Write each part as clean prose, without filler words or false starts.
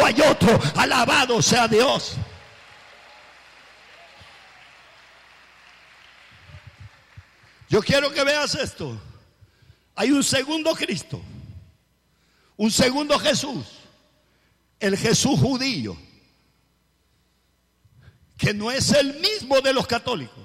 hay otro. Alabado sea Dios. Yo quiero que veas esto. Hay un segundo Cristo, un segundo Jesús, el Jesús judío, que no es el mismo de los católicos.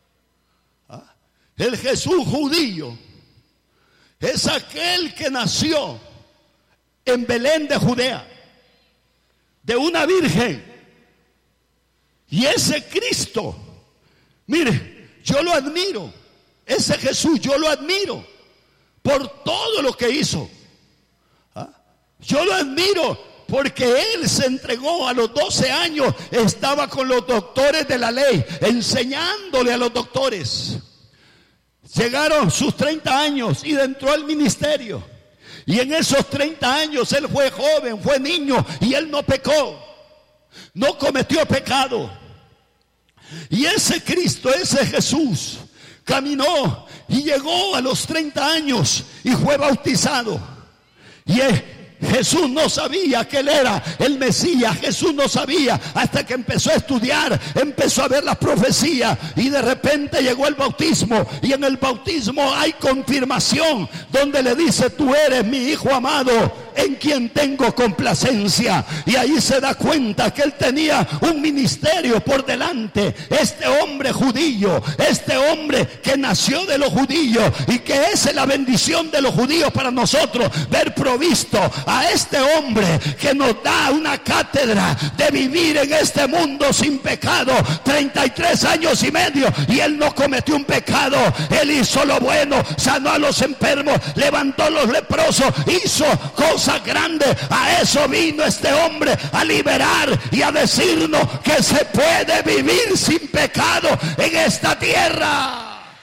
El Jesús judío es aquel que nació en Belén de Judea, de una virgen. Y ese Cristo, mire, yo lo admiro. Ese Jesús yo lo admiro por todo lo que hizo. Yo lo admiro porque Él se entregó a los 12 años. Estaba con los doctores de la ley, enseñándole a los doctores. Llegaron sus 30 años y entró al ministerio. Y en esos 30 años Él fue joven, fue niño, y Él no pecó, no cometió pecado. Y ese Cristo, ese Jesús, caminó y llegó a los 30 años y fue bautizado. Y Jesús no sabía que Él era el Mesías. Jesús no sabía hasta que empezó a estudiar, empezó a ver las profecías, y de repente llegó el bautismo. Y en el bautismo hay confirmación donde le dice: tú eres mi Hijo amado, en quien tengo complacencia. Y ahí se da cuenta que Él tenía un ministerio por delante. Este hombre judío, este hombre que nació de los judíos, y que es la bendición de los judíos para nosotros, ver provisto a este hombre que nos da una cátedra de vivir en este mundo sin pecado. 33 años y medio, y Él no cometió un pecado. Él hizo lo bueno, sanó a los enfermos, levantó a los leprosos, hizo cosas grandes. A eso vino este hombre, a liberar y a decirnos que se puede vivir sin pecado en esta tierra.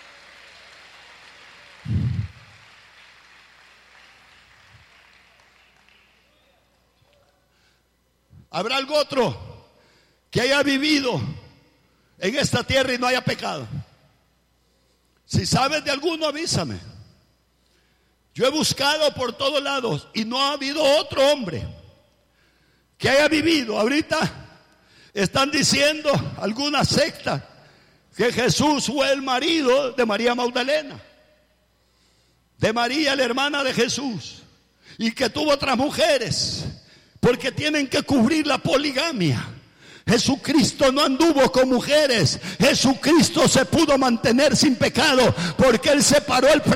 ¿Habrá algo otro que haya vivido en esta tierra y no haya pecado? Si sabes de alguno, avísame. Yo he buscado por todos lados y no ha habido otro hombre que haya vivido. Ahorita están diciendo algunas sectas que Jesús fue el marido de María Magdalena, de María, la hermana de Jesús, y que tuvo otras mujeres, porque tienen que cubrir la poligamia. Jesucristo no anduvo con mujeres. Jesucristo se pudo mantener sin pecado, porque Él separó el